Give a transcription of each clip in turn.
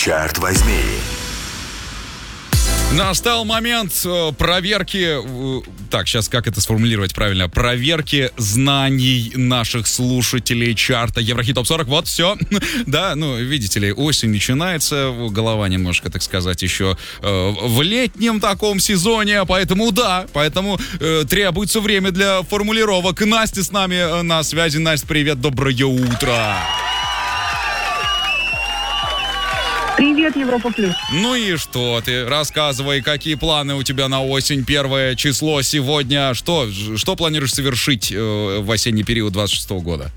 Черт возьми. Настал момент проверки, так, сейчас как это сформулировать правильно, проверки знаний наших слушателей чарта Еврохит Топ 40, вот все, да, ну, видите ли, осень начинается, голова немножко, так сказать, еще в летнем таком сезоне, поэтому требуется время для формулировок. Настя с нами на связи. Настя, привет, доброе утро. Привет, Европа Плюс. Ну и что ты? Рассказывай, какие планы у тебя на осень, 1 число сегодня. Что планируешь совершить в осенний период 26-го года?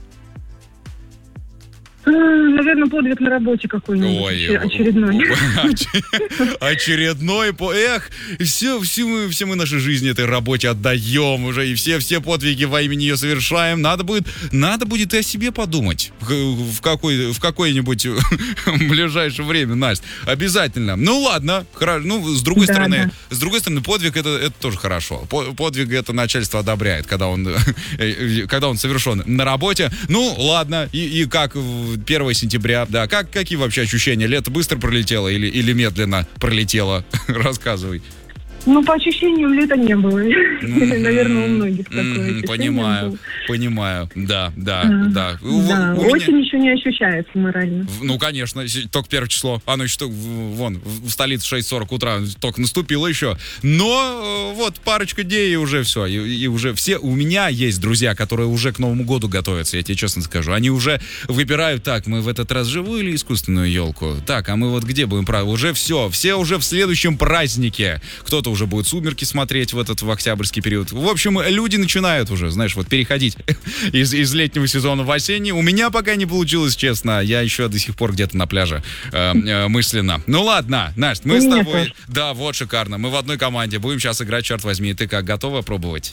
Наверное, подвиг на работе какой-нибудь очередной. Очередной. Эх, все мы нашей жизни этой работе отдаем уже, и все подвиги во имя нее совершаем. Надо будет и о себе подумать в какое-нибудь ближайшее время, Настя. Обязательно. Ну ладно, ну с другой стороны, подвиг это тоже хорошо. Подвиг это начальство одобряет, когда он совершен на работе. Ну ладно, и как 1 сентября, да, какие вообще ощущения? Лето быстро пролетело или медленно пролетело? Рассказывай. Ну, по ощущениям, лета не было. Наверное, у многих такое ощущение. Понимаю, да. Осень еще не ощущается морально. Ну, конечно, только 1 число. Оно еще вон, в столице 6:40 утра только наступило еще. Но вот парочка дней и уже все. И уже все. У меня есть друзья, которые уже к Новому году готовятся, я тебе честно скажу. Они уже выбирают, так, мы в этот раз живую или искусственную елку? Так, а мы вот где будем править? Уже все уже в следующем празднике. Кто-то уже будет «Сумерки» смотреть в октябрьский период. В общем, люди начинают уже, знаешь, вот переходить из летнего сезона в осенний. У меня пока не получилось, честно. Я еще до сих пор где-то на пляже мысленно. Ну ладно, Настя, мы с тобой... Да, вот шикарно. Мы в одной команде. Будем сейчас играть, черт возьми. Ты как, готова пробовать?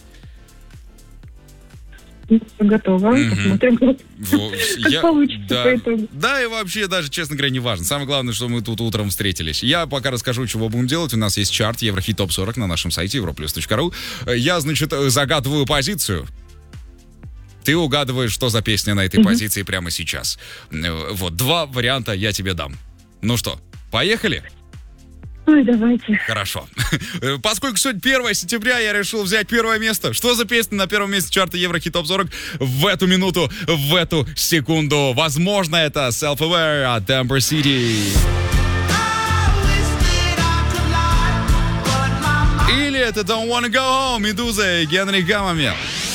Готова. Посмотрим, как получится по итогу. Да, и вообще даже, честно говоря, не важно. Самое главное, что мы тут утром встретились. Я пока расскажу, чего будем делать. У нас есть чарт Еврохит Топ 40 на нашем сайте europlus.ru. Я, значит, загадываю позицию. Ты угадываешь, что за песня на этой позиции прямо сейчас. Вот, 2 варианта я тебе дам. Ну что, поехали? Ой, давайте. Хорошо. Поскольку сегодня 1 сентября, я решил взять 1 место. Что за песня на 1 месте чарта Еврохит Топ 40 в эту минуту, в эту секунду? Возможно, это Self-Aware от Amber City. Или это Don't Wanna Go Home, Медуза и Генри Гамамел.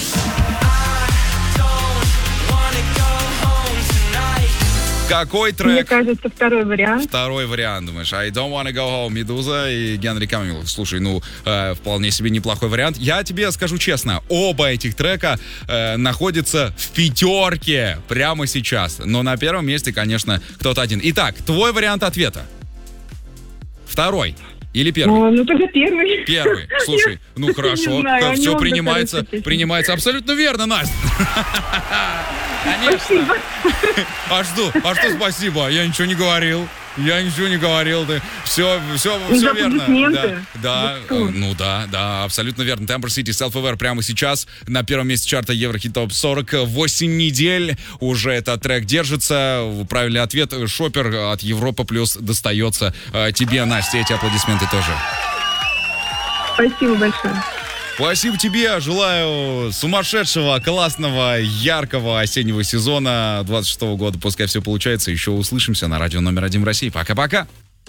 Какой трек? Мне кажется, второй вариант. Второй вариант, думаешь. I Don't Wanna Go Home, Медуза и Генри Камил. Слушай, вполне себе неплохой вариант. Я тебе скажу честно, оба этих трека находятся в 5 прямо сейчас. Но на 1 месте, конечно, кто-то один. Итак, твой вариант ответа. 2 или 1? Ну, тогда 1. 1. Слушай, ну хорошо. Знаю, все принимается абсолютно верно, Настя. Конечно. А что спасибо? Я ничего не говорил. Ты все верно. Да, абсолютно верно. Amber City, Self-Aware прямо сейчас на 1 месте чарта Еврохит Топ 40. 8 недель уже этот трек держится. Правильный ответ. Шопер от Европа Плюс достается тебе, Настя. Эти аплодисменты тоже. Спасибо большое. Спасибо тебе, желаю сумасшедшего, классного, яркого осеннего сезона 26-го года. Пускай все получается. Еще услышимся на радио номер 1 в России. Пока-пока.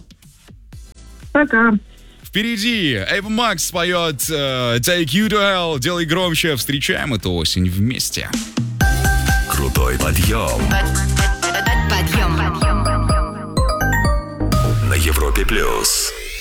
Пока. Впереди Ava Max поет Take You to Hell. Делай громче. Встречаем эту осень вместе. Крутой подъем.